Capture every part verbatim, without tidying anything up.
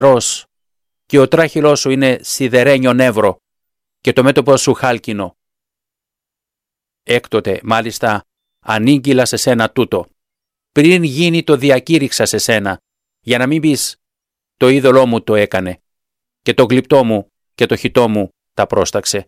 νερός και ο τράχυλός σου είναι σιδερένιο νεύρο και το μέτωπο σου χάλκινο. Έκτοτε, μάλιστα, ανήγγυλα σε σένα τούτο. Πριν γίνει το διακήρυξα σε σένα, για να μην πεις το είδωλό μου το έκανε και το γλυπτό μου και το χιτό μου τα πρόσταξε.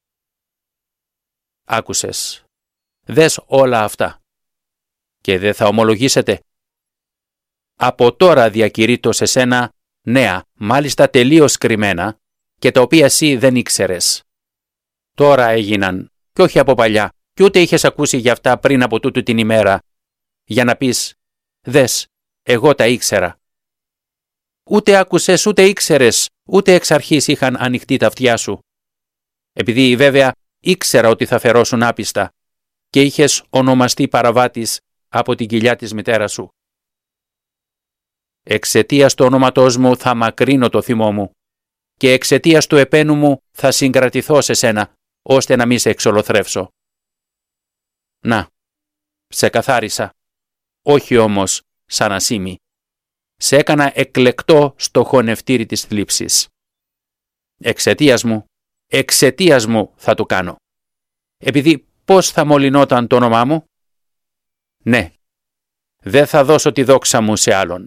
Άκουσες. Δες όλα αυτά. Και δεν θα ομολογήσετε. Από τώρα διακηρύττω σε σένα νέα, μάλιστα τελείως κρυμμένα, και τα οποία εσύ δεν ήξερες. Τώρα έγιναν, κι όχι από παλιά, κι ούτε είχες ακούσει για αυτά πριν από τούτου την ημέρα, για να πεις, δες, εγώ τα ήξερα. Ούτε άκουσες, ούτε ήξερες, ούτε εξ αρχής είχαν ανοιχτεί τα αυτιά σου. Επειδή βέβαια ήξερα ότι θα φερώσουν άπιστα και είχες ονομαστεί παραβάτης από την κοιλιά της μητέρας σου. Εξαιτίας του ονόματός μου θα μακρύνω το θυμό μου και εξαιτίας του επένου μου θα συγκρατηθώ σε σένα, ώστε να μη σε εξολοθρεύσω. Να, σε καθάρισα, όχι όμως σαν ασήμι. Σε έκανα εκλεκτό στο χωνευτήρι της θλίψης. Εξαιτίας μου, εξαιτίας μου θα το κάνω. Επειδή πώς θα μολυνόταν το όνομά μου? Ναι, δεν θα δώσω τη δόξα μου σε άλλον.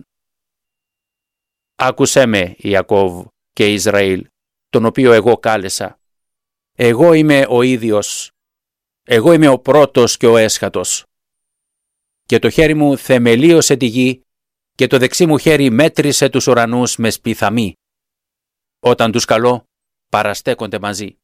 Άκουσέ με, Ιακώβ και Ισραήλ, τον οποίο εγώ κάλεσα. Εγώ είμαι ο ίδιος. Εγώ είμαι ο πρώτος και ο έσχατος. Και το χέρι μου θεμελίωσε τη γη και το δεξί μου χέρι μέτρησε τους ουρανούς με σπιθαμή. Όταν τους καλώ, παραστέκονται μαζί.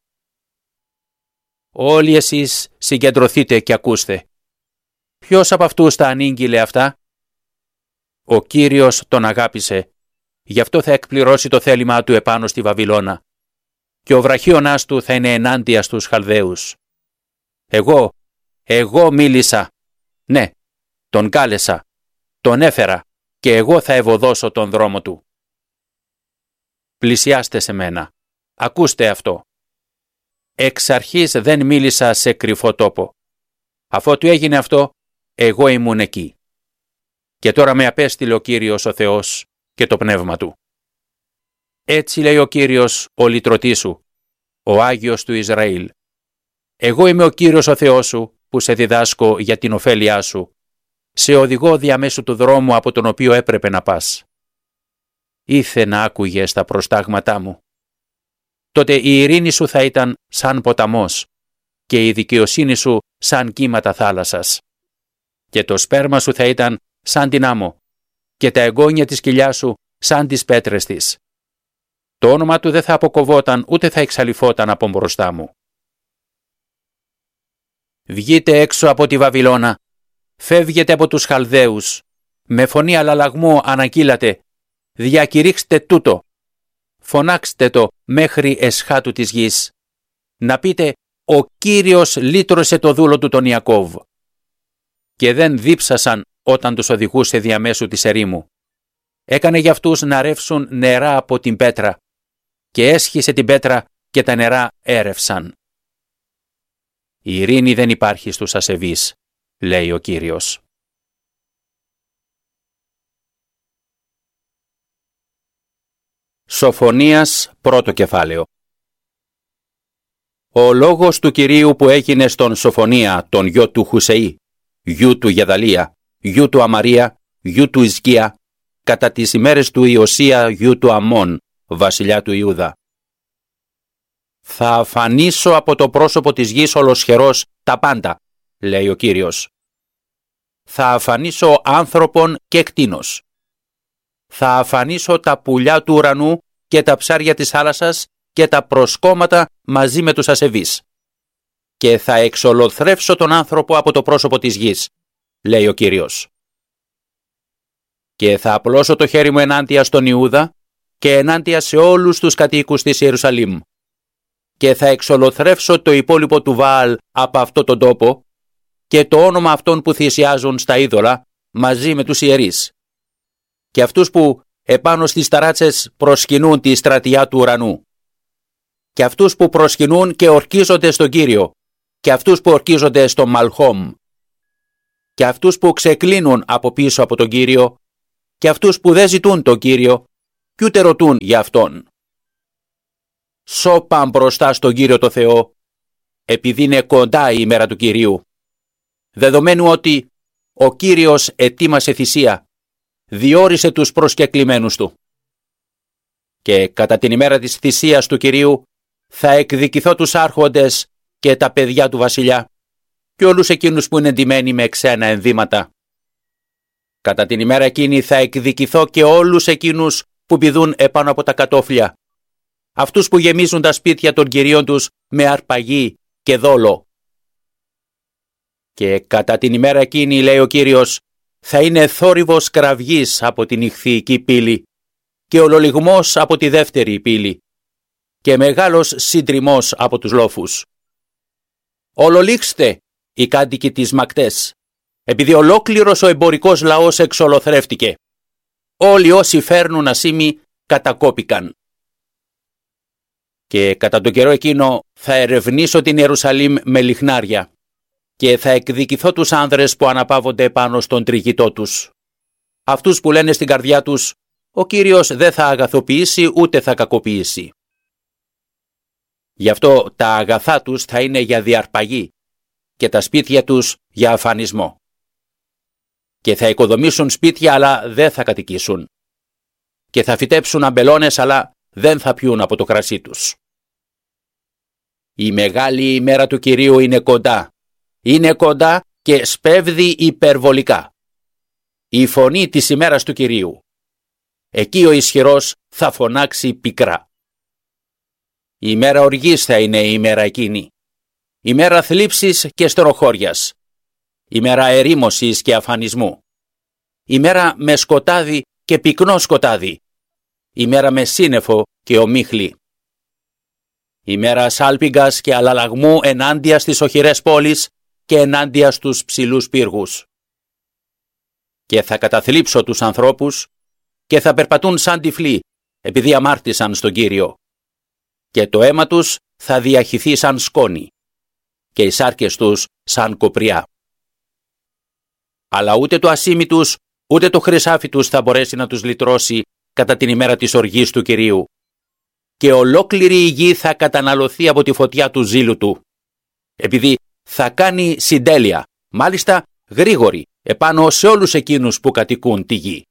Όλοι εσείς συγκεντρωθείτε και ακούστε. Ποιος από αυτούς τα ανήγγειλε αυτά? Ο Κύριος τον αγάπησε, γι' αυτό θα εκπληρώσει το θέλημά του επάνω στη Βαβυλώνα και ο βραχίωνας του θα είναι ενάντια στους Χαλδαίους. Εγώ, εγώ μίλησα. Ναι, τον κάλεσα, τον έφερα και εγώ θα ευωδώσω τον δρόμο του. Πλησιάστε σε μένα. Ακούστε αυτό. Εξ αρχής δεν μίλησα σε κρυφό τόπο. Αφότου έγινε αυτό, εγώ ήμουν εκεί. Και τώρα με απέστειλε ο Κύριος ο Θεός και το πνεύμα του. Έτσι λέει ο Κύριος ο λυτρωτής σου, ο Άγιος του Ισραήλ. Εγώ είμαι ο Κύριος ο Θεός σου που σε διδάσκω για την ωφέλειά σου. Σε οδηγώ διαμέσου του δρόμου από τον οποίο έπρεπε να πας. Ήθε να άκουγες τα προστάγματά μου. Τότε η ειρήνη σου θα ήταν σαν ποταμός και η δικαιοσύνη σου σαν κύματα θάλασσας. Και το σπέρμα σου θα ήταν σαν την άμμο και τα εγγόνια της κοιλιάς σου σαν τις πέτρες της. Το όνομα του δεν θα αποκοβόταν ούτε θα εξαλειφόταν από μπροστά μου. Βγείτε έξω από τη Βαβυλώνα, φεύγετε από τους Χαλδαίους, με φωνή αλλαλαγμού ανακύλατε, διακηρύξτε τούτο, φωνάξτε το μέχρι εσχάτου της γης, να πείτε «Ο Κύριος λύτρωσε το δούλο του τον Ιακώβ». Και δεν δίψασαν όταν τους οδηγούσε διαμέσου της ερήμου. Έκανε για αυτούς να ρεύσουν νερά από την πέτρα και έσχισε την πέτρα και τα νερά έρευσαν. Η ειρήνη δεν υπάρχει στους ασεβείς, λέει ο Κύριος. Σοφονίας πρώτο κεφάλαιο. Ο λόγος του Κυρίου που έγινε στον Σοφονία, τον γιο του Χουσεή, γιου του Γεδαλία, γιου του Αμαρία, γιου του Ισκία, κατά τις ημέρες του Ιωσία, γιου του Αμών, βασιλιά του Ιούδα. Θα αφανίσω από το πρόσωπο της γης ολοσχερός τα πάντα, λέει ο Κύριος. Θα αφανίσω άνθρωπον και κτήνος. Θα αφανίσω τα πουλιά του ουρανού και τα ψάρια της θάλασσας και τα προσκόμματα μαζί με τους ασεβείς. Και θα εξολοθρεύσω τον άνθρωπο από το πρόσωπο της γης, λέει ο Κύριος. Και θα απλώσω το χέρι μου ενάντια στον Ιούδα και ενάντια σε όλους τους κατοίκους της Ιερουσαλήμ. Και θα εξολοθρεύσω το υπόλοιπο του Βαάλ από αυτό τον τόπο και το όνομα αυτών που θυσιάζουν στα είδωλα μαζί με τους ιερείς. Και αυτούς που επάνω στις ταράτσες προσκυνούν τη στρατιά του ουρανού. Και αυτούς που προσκυνούν και ορκίζονται στον Κύριο. Και αυτούς που ορκίζονται στο Μαλχόμ. Και αυτούς που ξεκλίνουν από πίσω από τον Κύριο. Και αυτούς που δεν ζητούν τον Κύριο. κι ούτε ρωτούν για Αυτόν. Σώπαν μπροστά στον Κύριο το Θεό, επειδή είναι κοντά η ημέρα του Κυρίου, δεδομένου ότι ο Κύριος ετοίμασε θυσία, διόρισε τους προσκεκλημένους Του. Και κατά την ημέρα της θυσίας του Κυρίου θα εκδικηθώ τους άρχοντες και τα παιδιά του βασιλιά και όλους εκείνους που είναι εντυμένοι με ξένα ενδύματα. Κατά την ημέρα εκείνη θα εκδικηθώ και όλους εκείνους που πηδούν επάνω από τα κατόφλια, αυτούς που γεμίζουν τα σπίτια των κυρίων τους με αρπαγή και δόλο. Και κατά την ημέρα εκείνη, λέει ο Κύριος, θα είναι θόρυβος κραυγής από την ηχθυϊκή πύλη και ολολιγμός από τη δεύτερη πύλη και μεγάλος συντριμμός από τους λόφους. Ολολήξτε οι κάτοικοι της Μακτές, επειδή ολόκληρος ο εμπορικός λαός εξολοθρεύτηκε. Όλοι όσοι φέρνουν ασήμι κατακόπηκαν. Και κατά τον καιρό εκείνο θα ερευνήσω την Ιερουσαλήμ με λιχνάρια και θα εκδικηθώ τους άνδρες που αναπαύονται πάνω στον τριγητό τους. Αυτούς που λένε στην καρδιά τους, ο Κύριος δεν θα αγαθοποιήσει ούτε θα κακοποιήσει. Γι' αυτό τα αγαθά τους θα είναι για διαρπαγή και τα σπίτια τους για αφανισμό. Και θα οικοδομήσουν σπίτια αλλά δεν θα κατοικήσουν. Και θα φυτέψουν αμπελώνες αλλά δεν θα πιούν από το κρασί τους. Η μεγάλη ημέρα του Κυρίου είναι κοντά. Είναι κοντά και σπέβδει υπερβολικά. Η φωνή της ημέρας του Κυρίου. Εκεί ο ισχυρός θα φωνάξει πικρά. Η ημέρα οργής θα είναι η ημέρα εκείνη. Ημέρα θλίψης και στενοχώριας. Ημέρα ερήμωσης και αφανισμού. Ημέρα με σκοτάδι και πυκνό σκοτάδι. Ημέρα με σύννεφο και ομίχλη. Ημέρα σάλπιγγας και αλλαλαγμού ενάντια στις οχυρές πόλεις και ενάντια στους ψηλούς πύργους. Και θα καταθλίψω τους ανθρώπους και θα περπατούν σαν τυφλοί επειδή αμάρτησαν στον Κύριο. Και το αίμα τους θα διαχυθεί σαν σκόνη και οι σάρκες τους σαν κοπριά. Αλλά ούτε το ασίμι τους, ούτε το χρυσάφι τους θα μπορέσει να τους λυτρώσει κατά την ημέρα της οργής του Κυρίου. Και ολόκληρη η γη θα καταναλωθεί από τη φωτιά του ζήλου του, επειδή θα κάνει συντέλεια, μάλιστα γρήγορη, επάνω σε όλους εκείνους που κατοικούν τη γη.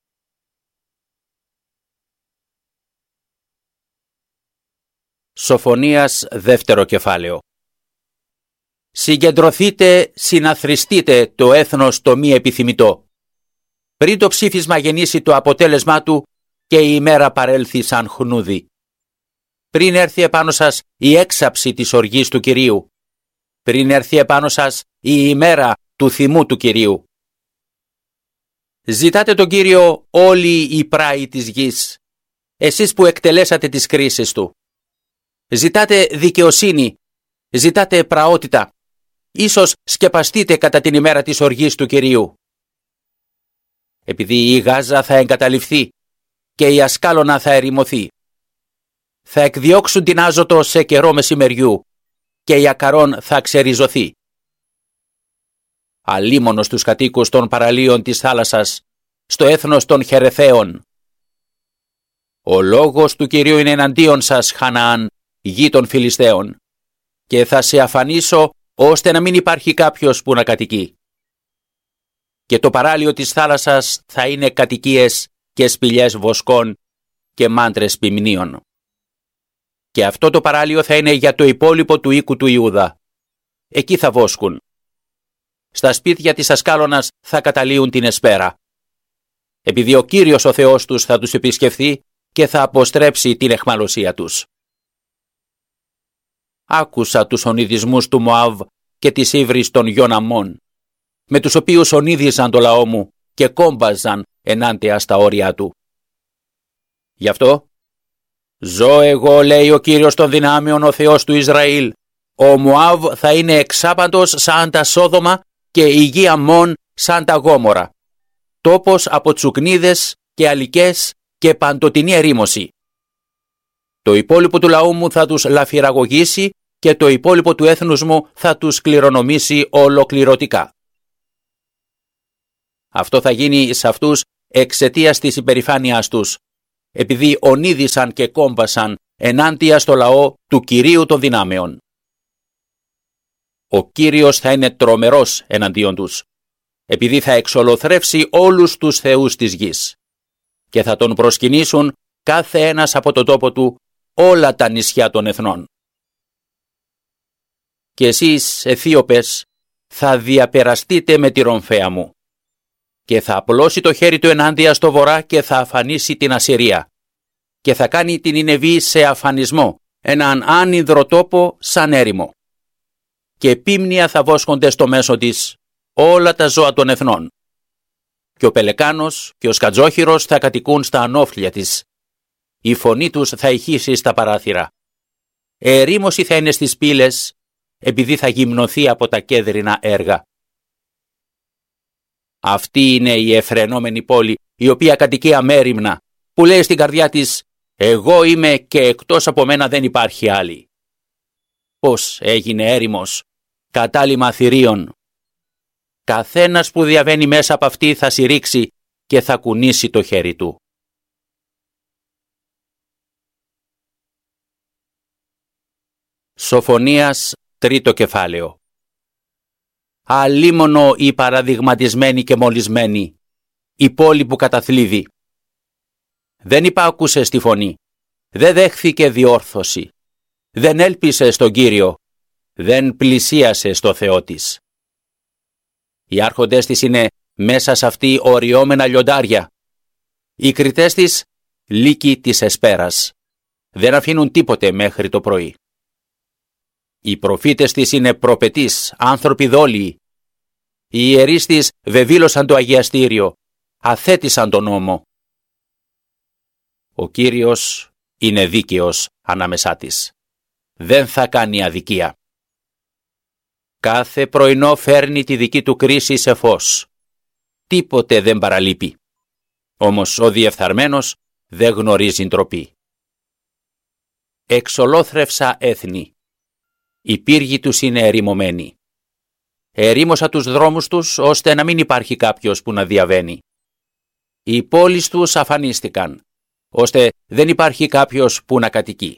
Σοφονίας δεύτερο κεφάλαιο. Συγκεντρωθείτε, συναθριστείτε το έθνος το μη επιθυμητό, πριν το ψήφισμα γεννήσει το αποτέλεσμά του και η ημέρα παρέλθει σαν χνούδι. Πριν έρθει επάνω σας η έξαψη της οργής του Κυρίου, πριν έρθει επάνω σας η ημέρα του θυμού του Κυρίου. Ζητάτε τον Κύριο όλοι οι πράοι της γης, εσείς που εκτελέσατε τις κρίσεις του. Ζητάτε δικαιοσύνη, ζητάτε πραότητα, ίσως σκεπαστείτε κατά την ημέρα της οργής του Κυρίου. Επειδή η Γάζα θα εγκαταλειφθεί και η Ασκάλωνα θα ερημωθεί. Θα εκδιώξουν την Άζωτο σε καιρό μεσημεριού και η Ακαρών θα ξεριζωθεί. Αλίμονος τους κατοίκους των παραλίων της θάλασσας, στο έθνος των Χερεθαίων. Ο λόγος του Κυρίου είναι εναντίον σας, Χαναάν, γη των Φιλιστέων, και θα σε αφανίσω ώστε να μην υπάρχει κάποιος που να κατοικεί. Και το παράλιο της θάλασσας θα είναι κατοικίες και σπηλιές βοσκών και μάντρες ποιμνίων. Και αυτό το παράλιο θα είναι για το υπόλοιπο του οίκου του Ιούδα. Εκεί θα βόσκουν. Στα σπίτια της Ασκάλωνας θα καταλύουν την εσπέρα. Επειδή ο Κύριος ο Θεός τους θα τους επισκεφθεί και θα αποστρέψει την αιχμαλωσία τους. Άκουσα τους ονειδισμούς του Μωάβ και τις ύβρις των γιων Αμμών, με τους οποίους ονίδιζαν το λαό μου και κόμπαζαν ενάντια στα όρια του. Γι' αυτό, ζω εγώ, λέει ο Κύριος των δυνάμεων, ο Θεός του Ισραήλ, ο Μωάβ θα είναι εξάπαντος σαν τα Σόδομα και η γη Αμμών σαν τα Γόμορα, τόπος από τσουκνίδες και αλικές και παντοτινή ερήμωση. Το υπόλοιπο του λαού μου θα τους λαφυραγωγήσει και το υπόλοιπο του έθνους μου θα τους κληρονομήσει ολοκληρωτικά. Αυτό θα γίνει σε αυτούς εξαιτίας της υπερηφάνειάς τους, επειδή ονείδησαν και κόμπασαν ενάντια στο λαό του Κυρίου των δυνάμεων. Ο Κύριος θα είναι τρομερός εναντίον τους, επειδή θα εξολοθρεύσει όλους τους θεούς της γης και θα τον προσκυνήσουν κάθε ένας από τον τόπο του όλα τα νησιά των εθνών. Και εσείς, Αιθίωπες, θα διαπεραστείτε με τη ρομφαία μου και θα απλώσει το χέρι του ενάντια στο βορρά και θα αφανίσει την Ασσυρία και θα κάνει την Νινεβή σε αφανισμό, έναν άνυδρο τόπο σαν έρημο. Και πίμνια θα βόσκονται στο μέσο της όλα τα ζώα των εθνών. Και ο πελεκάνος και ο σκατζόχυρος θα κατοικούν στα ανώφλια της. Η φωνή τους θα ηχήσει στα παράθυρα. Ερήμωση θα είναι στις πύλες, επειδή θα γυμνοθεί από τα κέδρινα έργα. Αυτή είναι η εφρενόμενη πόλη, η οποία κατοικεί αμέριμνα, που λέει στην καρδιά της «Εγώ είμαι και εκτός από μένα δεν υπάρχει άλλη». Πώς έγινε έρημος, κατάλημα θηρίων. Καθένας που διαβαίνει μέσα από αυτή θα συρρήξει και θα κουνήσει το χέρι του. Σοφονίας, τρίτο κεφάλαιο. Αλίμονο η παραδειγματισμένη και μολυσμένη, η πόλη που καταθλίβει. Δεν υπάκουσε στη φωνή, δεν δέχθηκε διόρθωση, δεν έλπισε στον Κύριο, δεν πλησίασε στο Θεό της. Οι άρχοντες της είναι μέσα σε αυτή οριόμενα λιοντάρια. Οι κριτές της λύκοι της εσπέρας. Δεν αφήνουν τίποτε μέχρι το πρωί. Οι προφήτες της είναι προπετείς, άνθρωποι δόλιοι. Οι ιερείς της βεβήλωσαν το αγιαστήριο, αθέτησαν τον νόμο. Ο Κύριος είναι δίκαιος ανάμεσά της. Δεν θα κάνει αδικία. Κάθε πρωινό φέρνει τη δική του κρίση σε φως. Τίποτε δεν παραλείπει. Όμως ο διεφθαρμένος δεν γνωρίζει ντροπή. Εξολόθρευσα έθνη. Οι πύργοι τους είναι ερημωμένοι. Ερήμωσα τους δρόμους τους, ώστε να μην υπάρχει κάποιος που να διαβαίνει. Οι πόλεις τους αφανίστηκαν, ώστε δεν υπάρχει κάποιος που να κατοικεί.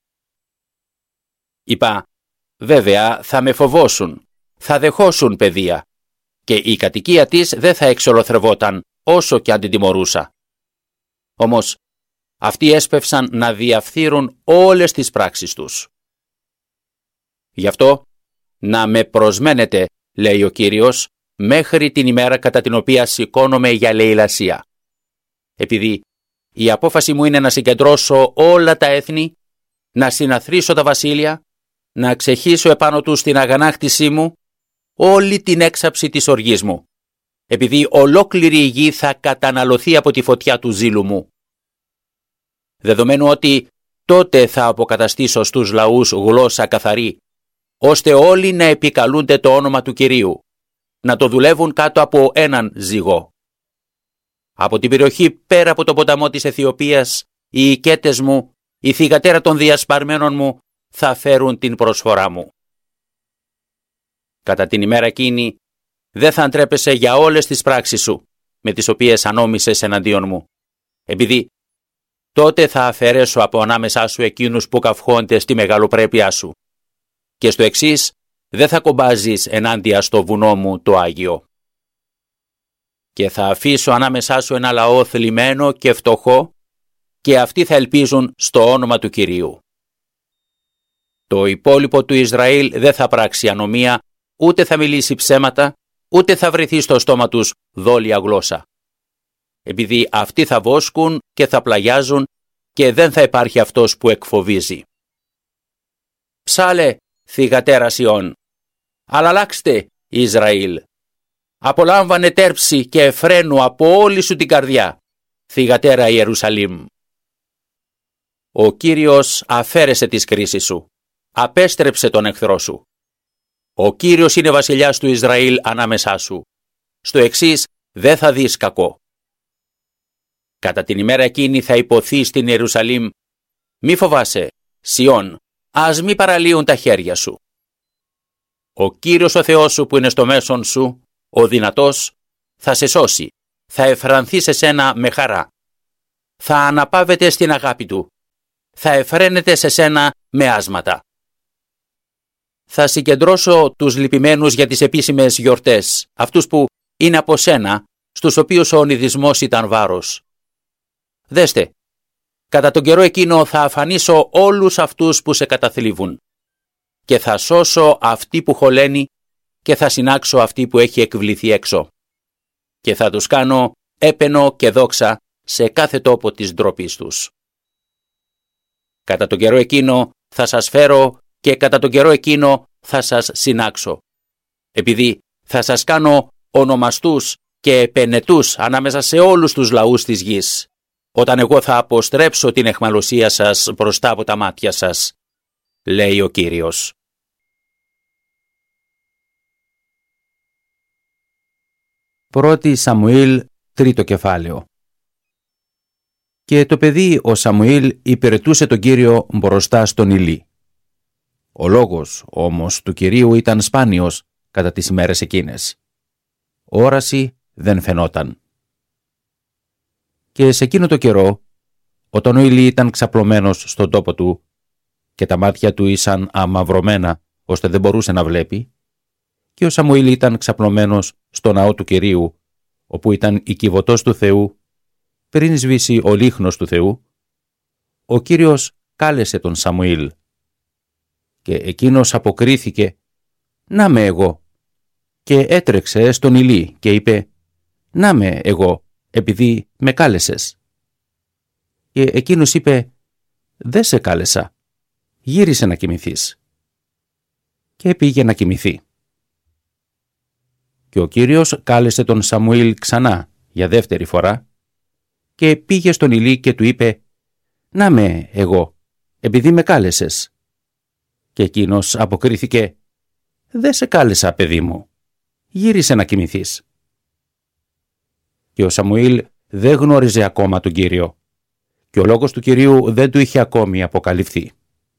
Είπα, βέβαια θα με φοβώσουν, θα δεχώσουν παιδεία, και η κατοικία της δεν θα εξολοθρευόταν όσο και αν την τιμωρούσα. Όμως αυτοί έσπευσαν να διαφθείρουν όλες τις πράξεις τους. Γι' αυτό να με προσμένετε, λέει ο Κύριος, μέχρι την ημέρα κατά την οποία σηκώνομαι για λαιλασία. Επειδή η απόφαση μου είναι να συγκεντρώσω όλα τα έθνη, να συναθρήσω τα βασίλεια, να ξεχύσω επάνω τους την αγανάκτησή μου, όλη την έξαψη της οργής μου, επειδή ολόκληρη η γη θα καταναλωθεί από τη φωτιά του ζήλου μου. Δεδομένου ότι τότε θα αποκαταστήσω στους λαούς γλώσσα καθαρή, ώστε όλοι να επικαλούνται το όνομα του Κυρίου, να το δουλεύουν κάτω από έναν ζυγό. Από την περιοχή πέρα από το ποταμό της Αιθιοπίας, οι οικέτες μου, η θυγατέρα των διασπαρμένων μου, θα φέρουν την προσφορά μου. Κατά την ημέρα εκείνη, δεν θα αντρέπεσαι για όλες τις πράξεις σου, με τις οποίες ανόμισες εναντίον μου, επειδή τότε θα αφαιρέσω από ανάμεσά σου εκείνους που καυχόνται στη μεγαλοπρέπειά σου, και στο εξής δεν θα κομπάζεις ενάντια στο βουνό μου το Άγιο. Και θα αφήσω ανάμεσά σου ένα λαό θλιμμένο και φτωχό, και αυτοί θα ελπίζουν στο όνομα του Κυρίου. Το υπόλοιπο του Ισραήλ δεν θα πράξει ανομία, ούτε θα μιλήσει ψέματα, ούτε θα βρεθεί στο στόμα τους δόλια γλώσσα. Επειδή αυτοί θα βόσκουν και θα πλαγιάζουν και δεν θα υπάρχει αυτός που εκφοβίζει. Ψάλε, θυγατέρα Σιών, αλλά αλλάξτε, Ισραήλ. Απολάμβανε τέρψη και εφραίνου από όλη σου την καρδιά, θυγατέρα Ιερουσαλήμ. Ο Κύριος αφαίρεσε τις κρίσεις σου, απέστρεψε τον εχθρό σου. Ο Κύριος είναι βασιλιάς του Ισραήλ ανάμεσά σου. Στο εξής δεν θα δεις κακό. Κατά την ημέρα εκείνη θα υποθεί στην Ιερουσαλήμ, μη φοβάσαι, Σιών, ας μη παραλύουν τα χέρια σου. Ο Κύριος ο Θεός σου που είναι στο μέσον σου, ο δυνατός, θα σε σώσει, θα εφρανθεί σε σένα με χαρά. θα αναπαύεται στην αγάπη του. Θα εφραίνεται σε σένα με άσματα. Θα συγκεντρώσω τους λυπημένους για τις επίσημες γιορτές, αυτούς που είναι από σένα, στους οποίους ο ονειδισμός ήταν βάρος. Δέστε, κατά τον καιρό εκείνο θα αφανίσω όλους αυτούς που σε καταθλίβουν και θα σώσω αυτή που χωλαίνει και θα συνάξω αυτή που έχει εκβληθεί έξω και θα τους κάνω έπαινο και δόξα σε κάθε τόπο της ντροπής τους. Κατά τον καιρό εκείνο θα σας φέρω και κατά τον καιρό εκείνο θα σας συνάξω, επειδή θα σας κάνω ονομαστούς και επενετούς ανάμεσα σε όλους τους λαούς της γης, όταν εγώ θα αποστρέψω την αιχμαλωσία σας μπροστά από τα μάτια σας, λέει ο Κύριος. Πρώτη Σαμουήλ, τρίτο κεφάλαιο. Και το παιδί ο Σαμουήλ υπηρετούσε τον Κύριο μπροστά στον Ηλί. Ο λόγος όμως του Κυρίου ήταν σπάνιος κατά τις ημέρες εκείνες. Όραση δεν φαινόταν. Και σε εκείνο το καιρό, όταν ο Ηλί ήταν ξαπλωμένος στον τόπο του και τα μάτια του ήσαν αμαυρωμένα ώστε δεν μπορούσε να βλέπει, και ο Σαμουήλ ήταν ξαπλωμένος στο ναό του Κυρίου, όπου ήταν η κυβωτός του Θεού, πριν σβήσει ο λίχνος του Θεού, ο Κύριος κάλεσε τον Σαμουήλ. Και εκείνος αποκρίθηκε, «Να με εγώ». Και έτρεξε στον Ηλί και είπε, «Να με εγώ, επειδή με κάλεσες». Και εκείνος είπε, «Δεν σε κάλεσα, γύρισε να κοιμηθείς». Και πήγε να κοιμηθεί. Και ο Κύριος κάλεσε τον Σαμουήλ ξανά για δεύτερη φορά και πήγε στον Ηλί και του είπε, «Να με εγώ, επειδή με κάλεσες». Και εκείνος αποκρίθηκε, «Δεν σε κάλεσα, παιδί μου, γύρισε να κοιμηθείς». Και ο Σαμουήλ δεν γνώριζε ακόμα τον Κύριο και ο λόγος του Κυρίου δεν του είχε ακόμη αποκαλυφθεί.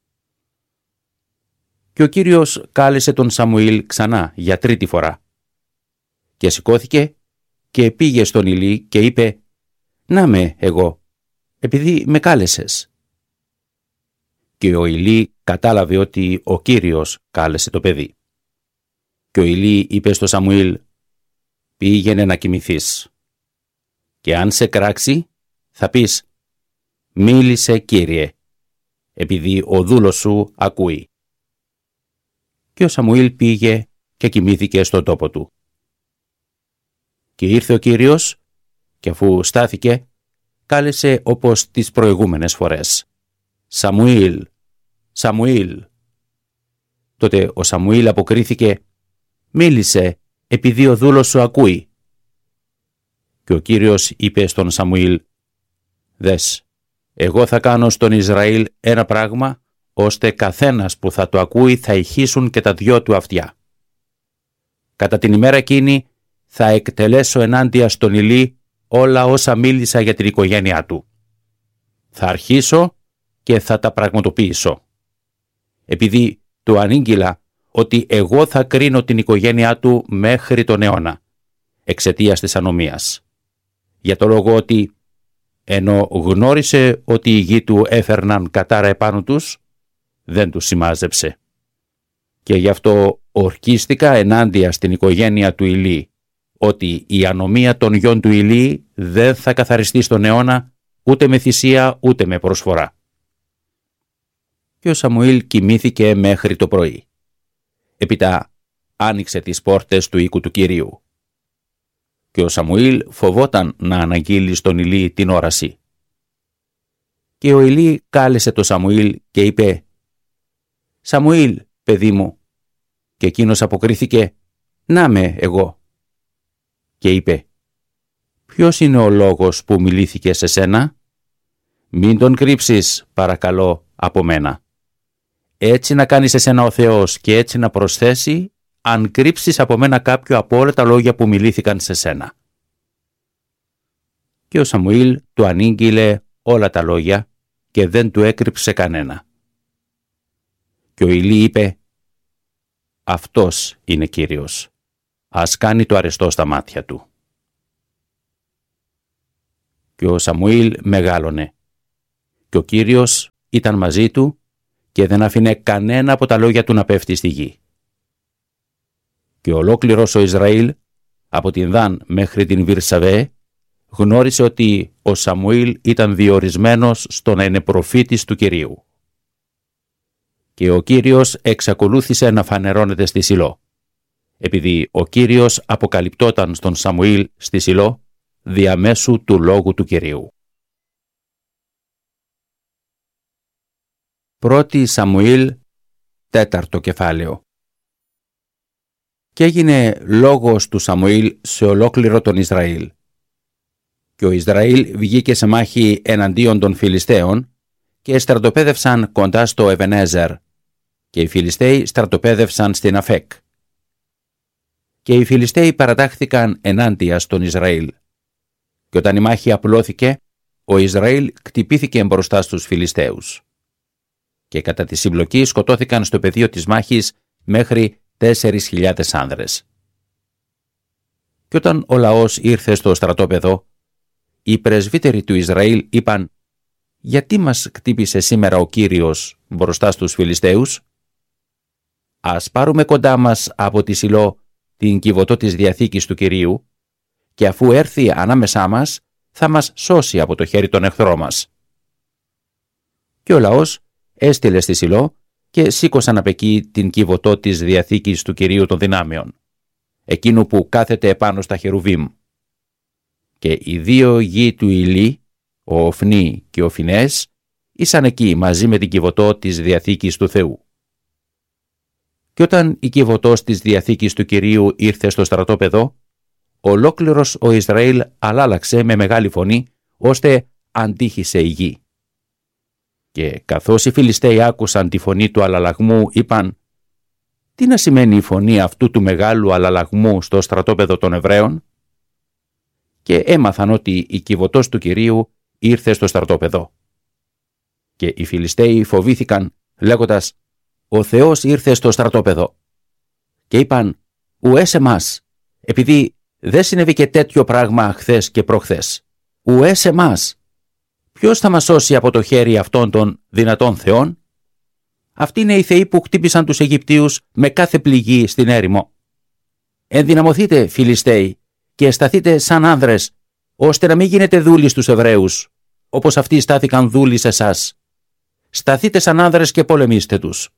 Και ο Κύριος κάλεσε τον Σαμουήλ ξανά για τρίτη φορά. Και σηκώθηκε και πήγε στον Ηλί και είπε, «Να με εγώ, επειδή με κάλεσες». Και ο Ηλί κατάλαβε ότι ο Κύριος κάλεσε το παιδί. Και ο Ηλί είπε στο Σαμουήλ, «Πήγαινε να κοιμηθείς. Και αν σε κράξει, θα πεις, μίλησε Κύριε, επειδή ο δούλος σου ακούει». Και ο Σαμουήλ πήγε και κοιμήθηκε στον τόπο του. Και ήρθε ο Κύριος και αφού στάθηκε, κάλεσε όπως τις προηγούμενες φορές, «Σαμουήλ, Σαμουήλ». Τότε ο Σαμουήλ αποκρίθηκε, «Μίλησε, επειδή ο δούλος σου ακούει». Και ο Κύριος είπε στον Σαμουήλ, «Δες, εγώ θα κάνω στον Ισραήλ ένα πράγμα, ώστε καθένας που θα το ακούει θα ηχήσουν και τα δυο του αυτιά. Κατά την ημέρα εκείνη θα εκτελέσω ενάντια στον Ηλί όλα όσα μίλησα για την οικογένειά του. Θα αρχίσω και θα τα πραγματοποιήσω. Επειδή του ανήγγειλα ότι εγώ θα κρίνω την οικογένειά του μέχρι τον αιώνα, εξαιτίας της ανομίας. Για το λόγο ότι, ενώ γνώρισε ότι οι γη του έφερναν κατάρα επάνω τους, δεν τους σημάζεψε. Και γι' αυτό ορκίστηκα ενάντια στην οικογένεια του Ηλί, ότι η ανομία των γιών του Ηλί δεν θα καθαριστεί στον αιώνα, ούτε με θυσία ούτε με προσφορά. Και ο Σαμουήλ κοιμήθηκε μέχρι το πρωί. Έπειτα άνοιξε τις πόρτες του οίκου του Κυρίου. Και ο Σαμουήλ φοβόταν να αναγγείλει στον Ηλί την όραση. Και ο Ηλί κάλεσε το Σαμουήλ και είπε, «Σαμουήλ, παιδί μου». Και εκείνος αποκρίθηκε, «Να με εγώ». Και είπε, «Ποιος είναι ο λόγος που μιλήθηκε σε σένα? Μην τον κρύψεις, παρακαλώ, από μένα. Έτσι να κάνεις εσένα ο Θεός και έτσι να προσθέσει, αν κρύψεις από μένα κάποιο από όλα τα λόγια που μιλήθηκαν σε σένα». Και ο Σαμουήλ του ανήγγειλε όλα τα λόγια και δεν του έκρυψε κανένα. Και ο Ηλί είπε, «Αυτός είναι Κύριος. Ας κάνει το αρεστό στα μάτια του». και ο Σαμουήλ μεγάλωνε. Και ο Κύριος ήταν μαζί του και δεν άφηνε κανένα από τα λόγια του να πέφτει στη γη. Και ολόκληρος ο Ισραήλ, από την Δάν μέχρι την Βυρσαβέ, γνώρισε ότι ο Σαμουήλ ήταν διορισμένος στο να είναι προφήτης του Κυρίου. Και ο Κύριος εξακολούθησε να φανερώνεται στη Σιλό, επειδή ο Κύριος αποκαλυπτόταν στον Σαμουήλ στη Σιλό διαμέσου του λόγου του Κυρίου. Πρώτη Σαμουήλ, τέταρτο κεφάλαιο. Και έγινε λόγος του Σαμουήλ σε ολόκληρο τον Ισραήλ. Και ο Ισραήλ βγήκε σε μάχη εναντίον των Φιλιστέων και στρατοπέδευσαν κοντά στο Εβενέζερ, και οι Φιλιστέοι στρατοπέδευσαν στην Αφέκ. Και οι Φιλιστέοι παρατάχθηκαν ενάντια στον Ισραήλ. Και όταν η μάχη απλώθηκε, ο Ισραήλ κτυπήθηκε μπροστά στους Φιλιστέους. Και κατά τη συμπλοκή σκοτώθηκαν στο πεδίο της μάχης μέχρι τέσσερις χιλιάδες άνδρες. Και όταν ο λαός ήρθε στο στρατόπεδο, οι πρεσβύτεροι του Ισραήλ είπαν «Γιατί μας κτύπησε σήμερα ο Κύριος μπροστά στους Φιλιστέους? Ας πάρουμε κοντά μας από τη Σιλό την κυβωτό της Διαθήκης του Κυρίου και αφού έρθει ανάμεσά μας θα μας σώσει από το χέρι των εχθρών μας». Και ο λαός έστειλε στη Σιλό και σήκωσαν απ' εκεί την κυβωτό της Διαθήκης του Κυρίου των δυνάμεων, εκείνου που κάθεται επάνω στα χερουβίμ. Και οι δύο γη του Ηλί, ο Οφνή και ο Φινές, ήσαν εκεί μαζί με την κυβωτό της Διαθήκης του Θεού. Και όταν η κυβωτός της Διαθήκης του Κυρίου ήρθε στο στρατόπεδο, ολόκληρος ο Ισραήλ αλλάλαξε με μεγάλη φωνή, ώστε αντίχησε η γη. Και καθώς οι Φιλιστέοι άκουσαν τη φωνή του αλλαλαγμού, είπαν «Τι να σημαίνει η φωνή αυτού του μεγάλου αλλαλαγμού στο στρατόπεδο των Εβραίων?» Και έμαθαν ότι η κυβωτός του Κυρίου ήρθε στο στρατόπεδο. Και οι Φιλιστέοι φοβήθηκαν, λέγοντας «Ο Θεός ήρθε στο στρατόπεδο». Και είπαν «Ουέ σε μας, επειδή δεν συνέβη και τέτοιο πράγμα χθες και προχθές. Ουέ σε μας. Ποιος θα μας σώσει από το χέρι αυτών των δυνατών θεών? Αυτοί είναι οι θεοί που χτύπησαν τους Αιγυπτίους με κάθε πληγή στην έρημο. Ενδυναμωθείτε, Φιλιστέοι, και σταθείτε σαν άνδρες, ώστε να μην γίνετε δούλοι στους Εβραίους, όπως αυτοί στάθηκαν δούλοι σε εσάς. Σταθείτε σαν άνδρες και πολεμήστε τους».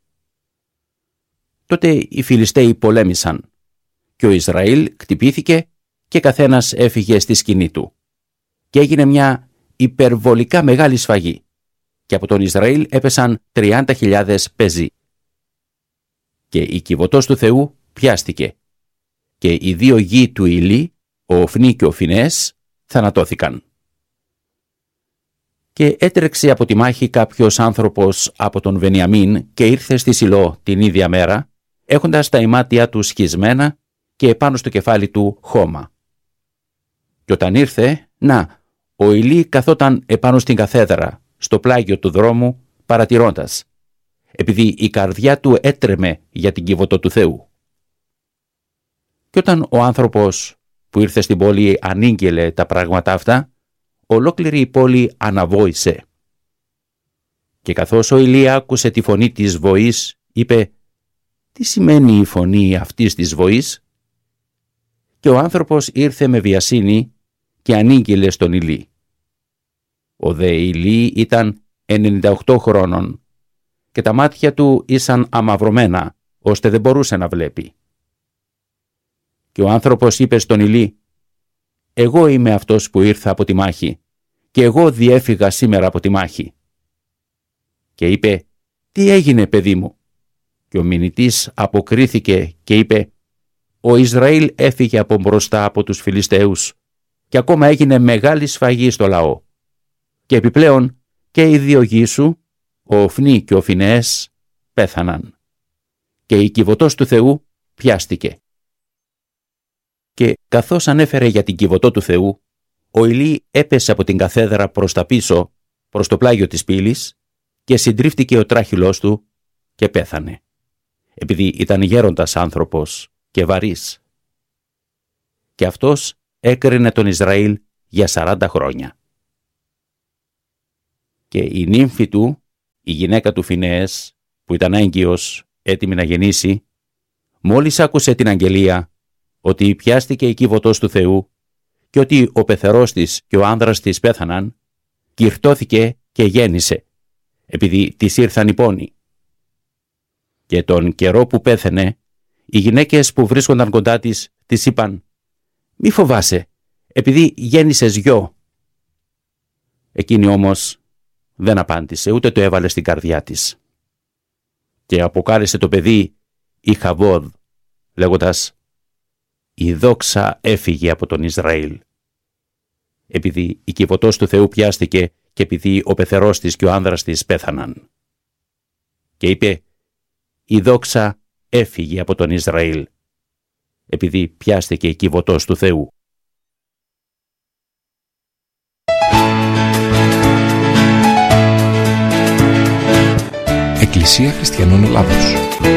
Τότε οι Φιλιστέοι πολέμησαν, και ο Ισραήλ κτυπήθηκε και καθένας έφυγε στη σκηνή του. Και έγινε μια υπερβολικά μεγάλη σφαγή, και από τον Ισραήλ έπεσαν τριάντα χιλιάδες πεζοί. Και η κυβωτός του Θεού πιάστηκε, και οι δύο γη του Ηλί, ο Οφνή και ο Φινές, θανατώθηκαν. Και έτρεξε από τη μάχη κάποιος άνθρωπος από τον Βενιαμίν και ήρθε στη Σιλό την ίδια μέρα, έχοντας τα ημάτια του σχισμένα και επάνω στο κεφάλι του χώμα. Και όταν ήρθε, να, ο Ηλί καθόταν επάνω στην καθέδρα, στο πλάγιο του δρόμου, παρατηρώντας, επειδή η καρδιά του έτρεμε για την κυβωτό του Θεού. Και όταν ο άνθρωπος που ήρθε στην πόλη ανήγγελε τα πράγματα αυτά, ολόκληρη η πόλη αναβόησε. Και καθώς ο Ηλί άκουσε τη φωνή της βοής, είπε «Τι σημαίνει η φωνή αυτής της βοής?» Και ο άνθρωπος ήρθε με βιασύνη και ανήγγειλε στον Ηλί. Ο δε Ηλί ήταν ενενήντα οκτώ χρόνων και τα μάτια του ήσαν αμαυρωμένα, ώστε δεν μπορούσε να βλέπει. Και ο άνθρωπος είπε στον Ηλί «Εγώ είμαι αυτός που ήρθα από τη μάχη και εγώ διέφυγα σήμερα από τη μάχη». Και είπε «Τι έγινε, παιδί μου?» Και ο μηνυτής αποκρίθηκε και είπε «Ο Ισραήλ έφυγε από μπροστά από τους Φιλιστέους και ακόμα έγινε μεγάλη σφαγή στο λαό. Και επιπλέον και οι δύο γη σου, ο Οφνή και ο Φινές, πέθαναν. Και η κυβωτός του Θεού πιάστηκε». Και καθώς ανέφερε για την κυβωτό του Θεού, ο Ηλί έπεσε από την καθέδρα προς τα πίσω, προς το πλάγιο της πύλης, και συντρίφτηκε ο τράχυλός του και πέθανε, επειδή ήταν γέροντας άνθρωπος και βαρύς. Και αυτός έκρινε τον Ισραήλ για σαράντα χρόνια. Και η νύμφη του, η γυναίκα του Φινεές, που ήταν έγκυος, έτοιμη να γεννήσει, μόλις άκουσε την αγγελία ότι πιάστηκε η κύβωτος του Θεού και ότι ο πεθερός της και ο άνδρας της πέθαναν, κυρτώθηκε και γέννησε, επειδή της ήρθαν οι πόνοι. Και τον καιρό που πέθαινε, οι γυναίκες που βρίσκονταν κοντά της, της είπαν «Μη φοβάσαι, επειδή γέννησες γιο». Εκείνη όμως δεν απάντησε, ούτε το έβαλε στην καρδιά της. Και αποκάλεσε το παιδί Ιχαβόδ, λέγοντας «Η δόξα έφυγε από τον Ισραήλ», επειδή η κυβωτός του Θεού πιάστηκε και επειδή ο πεθερός της και ο άνδρας της πέθαναν. Και είπε «Η δόξα έφυγε από τον Ισραήλ», επειδή πιάστηκε η κυβωτός του Θεού. Εκκλησία Χριστιανών Ελλάδος.